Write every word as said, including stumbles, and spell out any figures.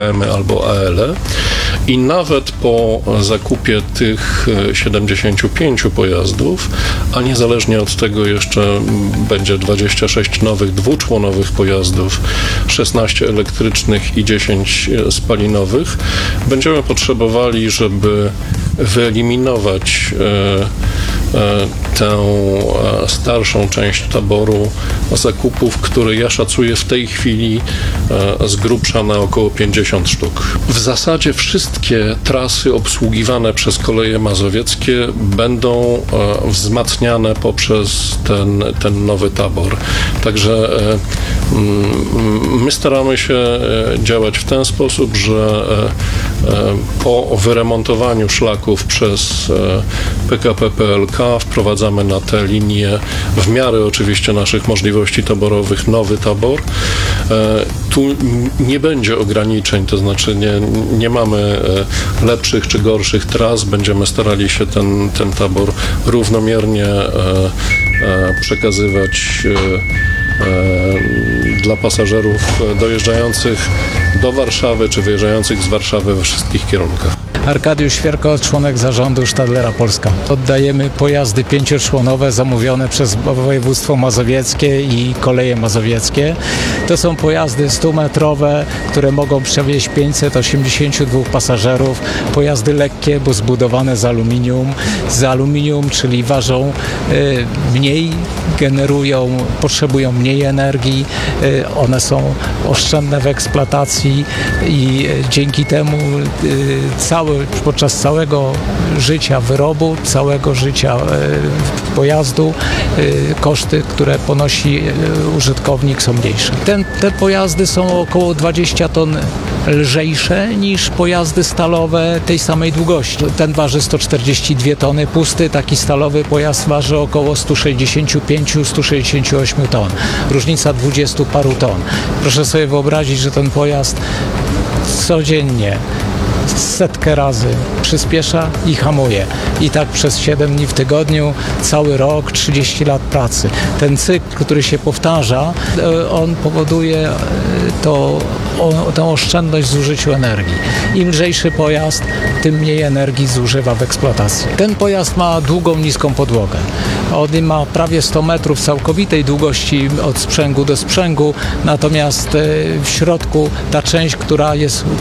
em-y albo a el e i nawet po zakupie tych siedemdziesięciu pięciu pojazdów, a niezależnie od tego jeszcze będzie dwadzieścia sześć nowych dwuczłonowych pojazdów, szesnaście elektrycznych i dziesięć spalinowych, będziemy potrzebowali, żeby wyeliminować tę starszą część taboru zakupów, które ja szacuję w tej chwili z grubsza na około pięćdziesiąt sztuk. W zasadzie wszystkie trasy obsługiwane przez Koleje Mazowieckie będą wzmacniane poprzez ten, ten nowy tabor. Także my staramy się działać w ten sposób, że po wyremontowaniu szlaków przez P K P P L K wprowadzamy na te linie w miarę oczywiście naszych możliwości taborowych nowy tabor. Tu nie będzie ograniczeń, to znaczy nie, nie mamy lepszych czy gorszych tras, będziemy starali się ten, ten tabor równomiernie przekazywać dla pasażerów dojeżdżających do Warszawy czy wyjeżdżających z Warszawy we wszystkich kierunkach. Arkadiusz Świerko, członek zarządu Stadlera Polska. Oddajemy pojazdy pięcioczłonowe zamówione przez województwo mazowieckie i Koleje Mazowieckie. To są pojazdy stumetrowe, które mogą przewieźć pięćset osiemdziesięciu dwóch pasażerów. Pojazdy lekkie, bo zbudowane z aluminium. Z aluminium, czyli ważą y, mniej, generują, potrzebują mniej energii. Y, one są oszczędne w eksploatacji i y, dzięki temu y, cały podczas całego życia wyrobu, całego życia e, pojazdu e, koszty, które ponosi e, użytkownik, są mniejsze. Ten, te pojazdy są około dwadzieścia ton lżejsze niż pojazdy stalowe tej samej długości. Ten waży sto czterdzieści dwie tony pusty, taki stalowy pojazd waży około sto sześćdziesiąt pięć do stu sześćdziesięciu ośmiu ton. Różnica dwudziestu paru ton. Proszę sobie wyobrazić, że ten pojazd codziennie setkę razy przyspiesza i hamuje. I tak przez siedem dni w tygodniu, cały rok, trzydzieści lat pracy. Ten cykl, który się powtarza, on powoduje to, o, tę oszczędność w zużyciu energii. Im lżejszy pojazd, tym mniej energii zużywa w eksploatacji. Ten pojazd ma długą, niską podłogę. On ma prawie sto metrów całkowitej długości od sprzęgu do sprzęgu, natomiast w środku ta część, która jest